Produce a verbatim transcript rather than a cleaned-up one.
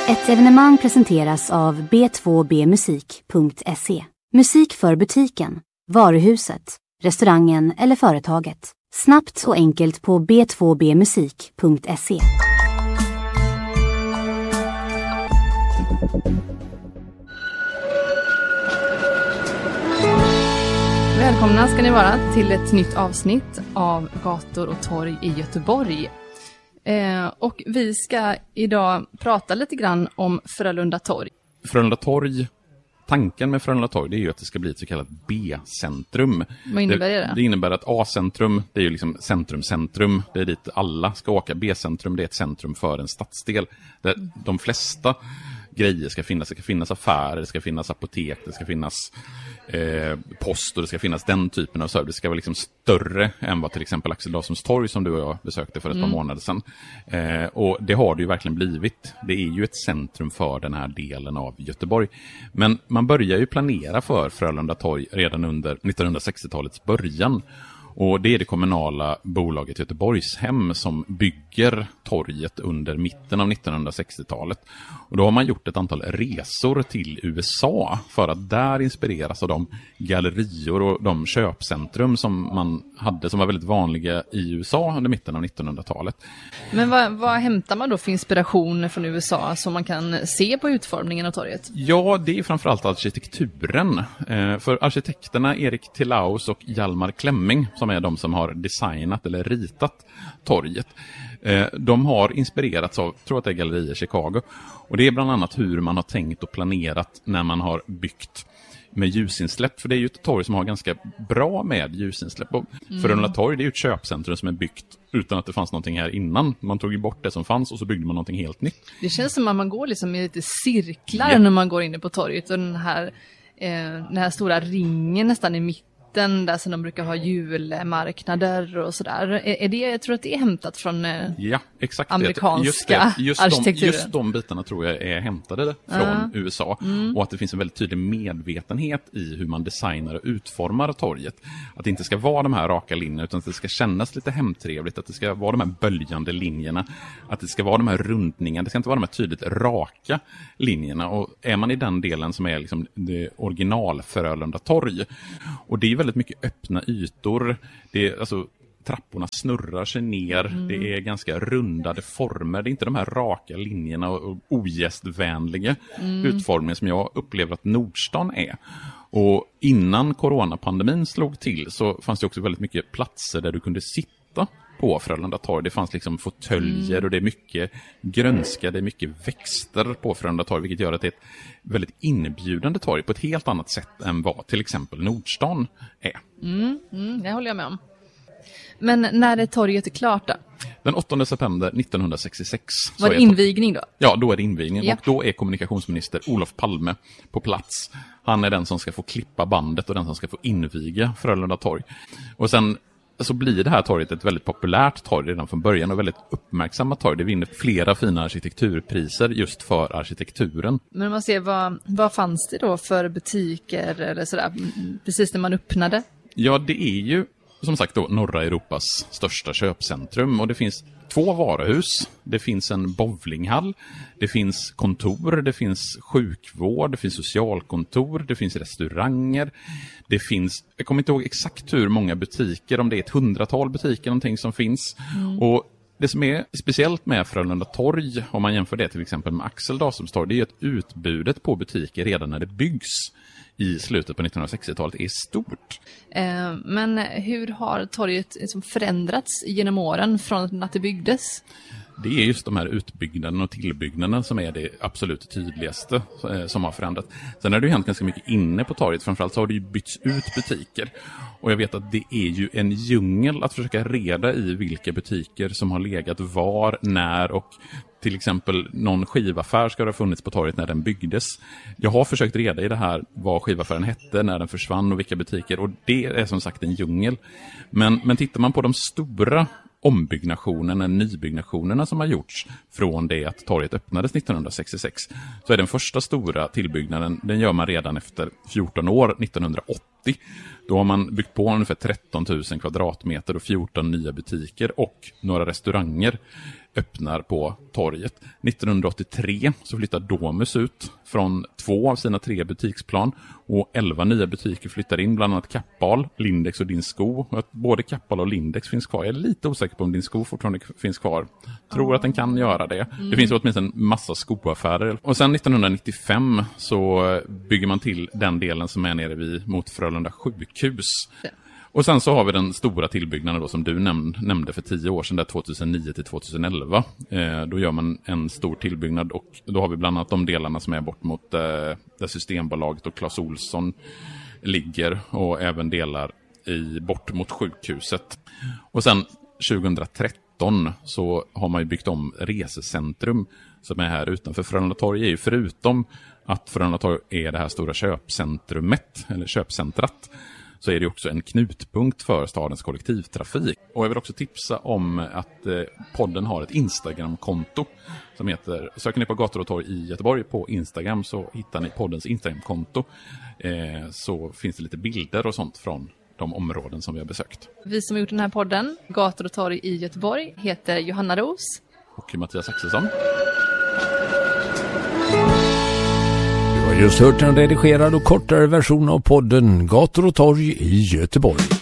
Ett evenemang presenteras av b två b musik punkt se. Musik för butiken, varuhuset, restaurangen eller företaget. Snabbt och enkelt på b två b musik punkt se. Välkomna ska ni vara till ett nytt avsnitt av Gator och torg i Göteborg. Eh, och vi ska idag prata lite grann om Frölunda torg. Frölunda torg, tanken med Frölunda torg, det är ju att det ska bli ett så kallat B-centrum. Vad innebär det, det? Det innebär att A-centrum, det är ju liksom centrum-centrum. Det är dit alla ska åka. B-centrum, det är ett centrum för en stadsdel. Där mm. de flesta grejer ska finnas. Det ska finnas affärer, det ska finnas apotek, det ska finnas eh, post och det ska finnas den typen av service. Det ska vara liksom större än vad till exempel Axel Dahls torg som du och jag besökte för ett mm. par månader sedan. Eh, och det har det ju verkligen blivit. Det är ju ett centrum för den här delen av Göteborg. Men man börjar ju planera för Frölunda torg redan under nittonhundrasextiotalets början. Och det är det kommunala bolaget Göteborgshem som bygger torget under mitten av nittonhundrasextiotalet. Och då har man gjort ett antal resor till U S A för att där inspireras av de gallerior och de köpcentrum som man hade som var väldigt vanliga i U S A under mitten av nittonhundratalet. Men vad, vad hämtar man då för inspiration från U S A som man kan se på utformningen av torget? Ja, det är framförallt arkitekturen. Eh, för arkitekterna Erik Tillaus och Hjalmar Klemming, som är de som har designat eller ritat torget. Eh, de har inspirerats av, tror att det är Gallerier Chicago. Och det är bland annat hur man har tänkt och planerat när man har byggt med ljusinsläpp. För det är ju ett torg som har ganska bra med ljusinsläpp. Och mm. Frölunda torg, det är ju ett köpcentrum som är byggt utan att det fanns någonting här innan. Man tog ju bort det som fanns och så byggde man någonting helt nytt. Det känns som att man går liksom i lite cirklar yeah. när man går inne på torget. Och den här, eh, den här stora ringen nästan i mitten. Den där som de brukar ha julmarknader och sådär. Är det, jag tror att det är hämtat från ja, exakt amerikanska just det. Just arkitekturen. De, just de bitarna tror jag är hämtade från uh. U S A. Mm. Och att det finns en väldigt tydlig medvetenhet i hur man designar och utformar torget. Att det inte ska vara de här raka linjerna utan att det ska kännas lite hemtrevligt. Att det ska vara de här böljande linjerna. Att det ska vara de här rundningarna. Det ska inte vara de här tydligt raka linjerna. Och är man i den delen som är liksom det original Frölunda torg. Och det är väldigt mycket öppna ytor. Det är, alltså, trapporna snurrar sig ner. Mm. Det är ganska rundade former. Det är inte de här raka linjerna och, och ogästvänliga mm. utformningen som jag upplever att Nordstan är. Och innan coronapandemin slog till så fanns det också väldigt mycket platser där du kunde sitta på Frölunda torg. Det fanns liksom fåtöljer mm. och det är mycket grönska, det är mycket växter på Frölunda torg, vilket gör att det är ett väldigt inbjudande torg på ett helt annat sätt än vad till exempel Nordstan är. Mm, mm, det håller jag med om. Men när är torget är klart då? Den åttonde september nittonhundrasextiosex. Var det invigning då? Ja, då är det invigning. Ja. Och då är kommunikationsminister Olof Palme på plats. Han är den som ska få klippa bandet och den som ska få inviga Frölunda torg. Och sen så blir det här torget ett väldigt populärt torg redan från början och väldigt uppmärksammat torg. Det vinner flera fina arkitekturpriser just för arkitekturen. Men om man ser, vad, vad fanns det då för butiker eller sådär precis när man öppnade? Ja, det är ju som sagt då norra Europas största köpcentrum och det finns två varuhus, det finns en bowlinghall, det finns kontor, det finns sjukvård, det finns socialkontor, det finns restauranger, det finns, jag kommer inte ihåg exakt hur många butiker, om det är ett hundratal butiker någonting som finns. Mm. Och det som är speciellt med Frölunda torg, om man jämför det till exempel med Axel Dahls torg, det är att utbudet på butiker redan när det byggs i slutet på nittonhundrasextiotalet är stort. Eh, men hur har torget liksom förändrats genom åren från att det byggdes? Det är just de här utbyggnaden och tillbyggnaden som är det absolut tydligaste eh, som har förändrat. Sen har det ju hänt ganska mycket inne på torget. Framförallt så har det ju bytts ut butiker. Och jag vet att det är ju en djungel att försöka reda i vilka butiker som har legat var, när och till exempel någon skivaffär ska ha funnits på torget när den byggdes. Jag har försökt reda i det här vad skivaffären hette, när den försvann och vilka butiker. Och det är som sagt en djungel. Men, men tittar man på de stora ombyggnationerna, nybyggnationerna som har gjorts från det att torget öppnades nittonhundrasextiosex, så är den första stora tillbyggnaden, den gör man redan efter fjorton år, nittonhundraåttio. Då har man byggt på ungefär tretton tusen kvadratmeter och fjorton nya butiker och några restauranger. öppnar på torget. nittonhundraåttiotre så flyttar Domus ut från två av sina tre butiksplan och elva nya butiker flyttar in, bland annat Kappahl, Lindex och Din Sko. Både Kappahl och Lindex finns kvar. Jag är lite osäker på om Din Sko fortfarande finns kvar. Tror oh. att den kan göra det. Mm. Det finns åtminstone en massa skoaffärer. Och sen nittonhundranittiofem så bygger man till den delen som är nere vid mot Frölunda sjukhus. Ja. Och sen så har vi den stora tillbyggnaden då, som du näm- nämnde för tio år sedan, där tjugohundranio till tjugoelva. Eh, då gör man en stor tillbyggnad och då har vi bland annat de delarna som är bort mot eh, där Systembolaget och Clas Ohlson ligger, och även delar i bort mot sjukhuset. Och sen tjugohundratretton så har man ju byggt om Resecentrum som är här utanför Frölunda torg. Är ju förutom att Frölunda torg är det här stora köpcentrumet, eller köpcentrat, så är det också en knutpunkt för stadens kollektivtrafik. Och jag vill också tipsa om att eh, podden har ett Instagram-konto som heter, söker ni på Gator och torg i Göteborg på Instagram så hittar ni poddens Instagram-konto. Eh, så finns det lite bilder och sånt från de områden som vi har besökt. Vi som har gjort den här podden, Gator och torg i Göteborg, heter Johanna Ros och Mattias Axelsson. Du har just hört en redigerad och kortare version av podden Gator och torg i Göteborg.